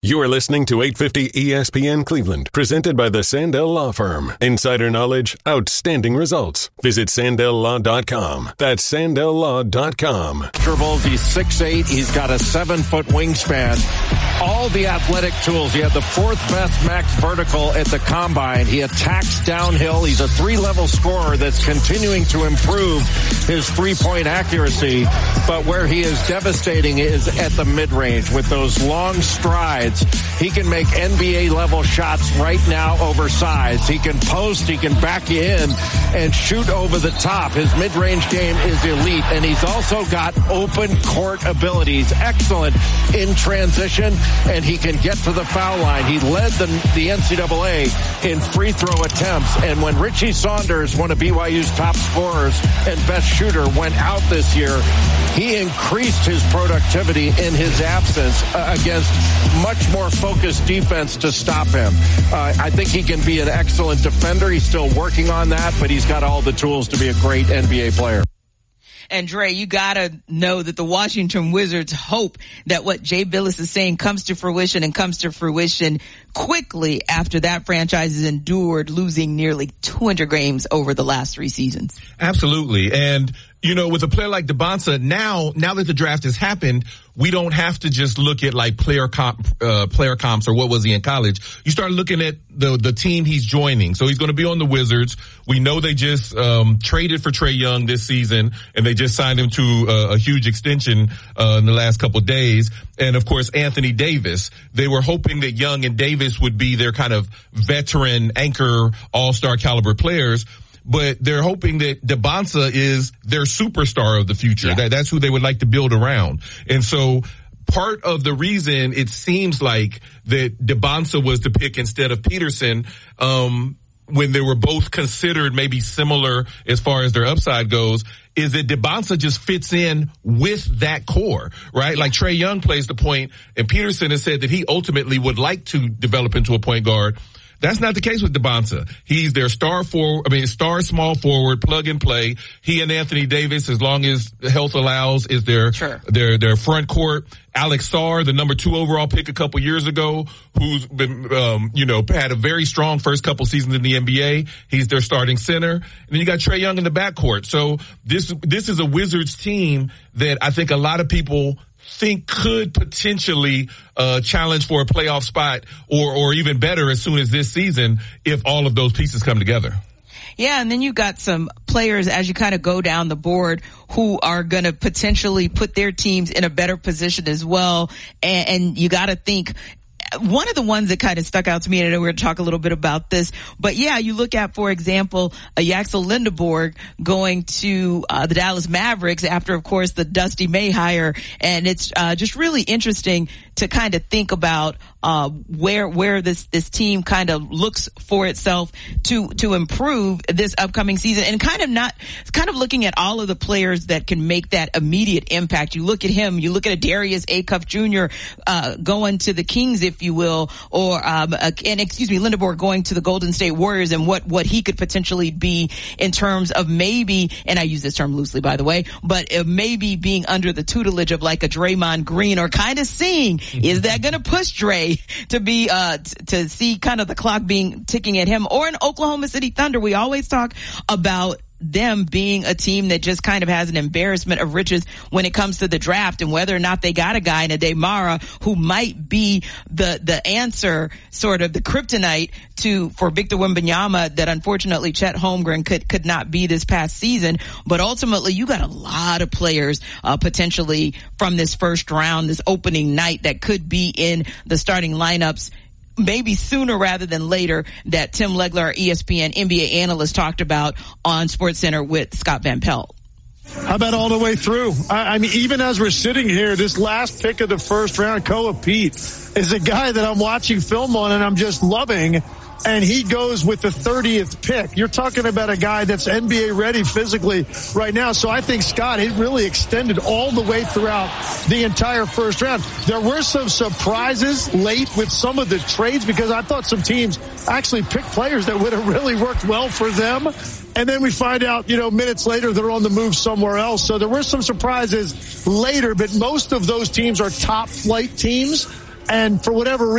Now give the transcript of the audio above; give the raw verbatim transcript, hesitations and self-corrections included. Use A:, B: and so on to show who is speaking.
A: You are listening to eight fifty E S P N Cleveland, presented by the Sandell Law Firm. Insider knowledge, outstanding results. Visit Sandell Law dot com. That's Sandell Law dot com.
B: Dribbles, he's six eight. He's got a seven-foot wingspan. All the athletic tools. He had the fourth best max vertical at the combine. He attacks downhill. He's a three-level scorer that's continuing to improve his three-point accuracy. But where he is devastating is at the mid-range with those long strides. He can make N B A-level shots right now oversized. He can post. He can back you in and shoot over the top. His mid-range game is elite, and he's also got open court abilities. Excellent in transition, and he can get to the foul line. He led the, the N C double A in free throw attempts, and when Richie Saunders, one of B Y U's top scorers and best shooter, went out this year, he increased his productivity in his absence uh, against much more focused defense to stop him. Uh, I think he can be an excellent defender. He's still working on that, but he's got all the tools to be a great N B A player.
C: And Dre, you gotta know that the Washington Wizards hope that what Jay Bilas is saying comes to fruition and comes to fruition quickly after that franchise has endured losing nearly two hundred games over the last three seasons.
D: Absolutely. And, you know, with a player like DeBonsa, now, now that the draft has happened, we don't have to just look at like player comp, uh, player comps or what was he in college. You start looking at the, the team he's joining. So he's going to be on the Wizards. We know they just, um, traded for Trae Young this season, and they just signed him to a, a huge extension, uh, in the last couple of days. And of course, Anthony Davis. They were hoping that Young and Davis would be their kind of veteran anchor all-star caliber players. But they're hoping that DeBonsa is their superstar of the future. Yeah. That, that's who they would like to build around. And so part of the reason it seems like that DeBonsa was the pick instead of Peterson, um, when they were both considered maybe similar as far as their upside goes, is that DeBonsa just fits in with that core, right? Like Trae Young plays the point, and Peterson has said that he ultimately would like to develop into a point guard. That's not the case with DeBonsa. He's their star forward, I mean, star small forward, plug and play. He and Anthony Davis, as long as health allows, is their, sure. their, their front court. Alex Sarr, the number two overall pick a couple years ago, who's been, um, you know, had a very strong first couple seasons in the N B A. He's their starting center. And then you got Trae Young in the backcourt. So this, this is a Wizards team that I think a lot of people think could potentially uh challenge for a playoff spot, or or even better as soon as this season, if all of those pieces come together.
C: Yeah, and then you got some players as you kind of go down the board who are going to potentially put their teams in a better position as well. And, and you got to think, one of the ones that kind of stuck out to me, and I know we're going to talk a little bit about this, but yeah, you look at, for example, a Yaxel Lindeborg going to uh, the Dallas Mavericks after, of course, the Dusty May hire, and it's uh, just really interesting to kind of think about uh where where this this team kind of looks for itself to to improve this upcoming season, and kind of not kind of looking at all of the players that can make that immediate impact. You look at him, you look at a Darius Acuff Junior uh going to the Kings, if you will, or um uh, and excuse me, Lindeborg going to the Golden State Warriors, and what what he could potentially be in terms of maybe, and I use this term loosely by the way, but uh, maybe being under the tutelage of like a Draymond Green, or kind of seeing, mm-hmm. is that going to push Dre to be uh t- to see kind of the clock being ticking at him, or in Oklahoma City Thunder. We always talk about them being a team that just kind of has an embarrassment of riches when it comes to the draft, and whether or not they got a guy in Ade Mara who might be the the answer, sort of the kryptonite to for Victor Wembanyama that unfortunately Chet Holmgren could could not be this past season. But ultimately, you got a lot of players uh potentially from this first round, this opening night, that could be in the starting lineups maybe sooner rather than later, that Tim Legler, our E S P N N B A analyst, talked about on SportsCenter with Scott Van Pelt.
E: How about all the way through? I, I mean, even as we're sitting here, this last pick of the first round, Koa Pete, is a guy that I'm watching film on and I'm just loving. And he goes with the thirtieth pick. You're talking about a guy that's N B A ready physically right now. So I think, Scott, it really extended all the way throughout the entire first round. There were some surprises late with some of the trades, because I thought some teams actually picked players that would have really worked well for them. And then we find out, you know, minutes later, they're on the move somewhere else. So there were some surprises later, but most of those teams are top flight teams. And for whatever reason,